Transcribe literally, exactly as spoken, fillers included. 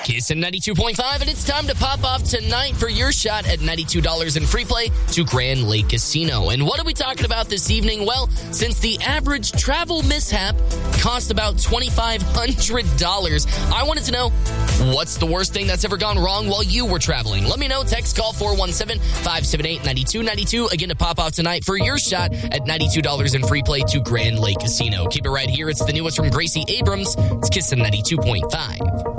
Kissin' ninety-two point five, and it's time to pop off tonight for your shot at ninety-two dollars in free play to Grand Lake Casino. And what are we talking about this evening? Well, since the average travel mishap cost about twenty-five hundred dollars, I wanted to know, what's the worst thing that's ever gone wrong while you were traveling? Let me know. Text call four one seven, five seven eight, nine two nine two. Again, to pop off tonight for your shot at ninety-two dollars in free play to Grand Lake Casino. Keep it right here. It's the newest from Gracie Abrams. It's Kissin' ninety-two point five.